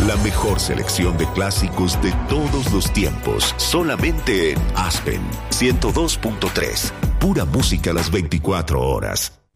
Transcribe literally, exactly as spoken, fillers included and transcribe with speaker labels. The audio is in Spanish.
Speaker 1: La mejor selección de clásicos de todos los tiempos, solamente en Aspen ciento dos punto tres. Pura música las veinticuatro horas.